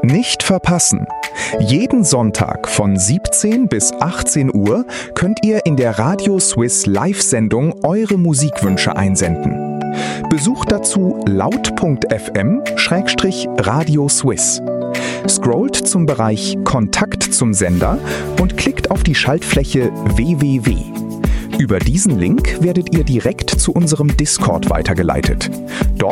Nicht verpassen! Jeden Sonntag von 17 bis 18 Uhr könnt ihr in der Radio Swiss Live-Sendung eure Musikwünsche einsenden. Besucht dazu laut.fm/Radio Swiss. Scrollt zum Bereich Kontakt zum Sender und klickt auf die Schaltfläche www. Über diesen Link werdet ihr direkt zu unserem Discord weitergeleitet. Dort